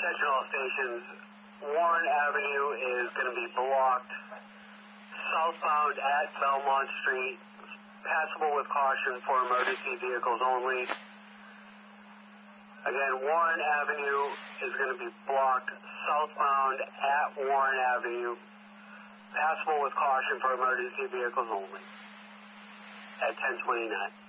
attention all stations. Warren Avenue is going to be blocked southbound at Belmont Street, passable with caution for emergency vehicles only. Again, Warren Avenue is going to be blocked southbound at Warren Avenue, passable with caution for emergency vehicles only at 10:29.